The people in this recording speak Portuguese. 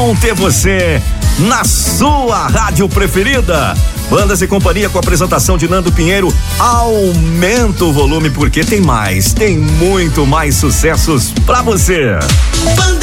bom ter você na sua rádio preferida. Bandas e Companhia com a apresentação de Nando Pinheiro. Aumenta o volume porque tem muito mais sucessos pra você.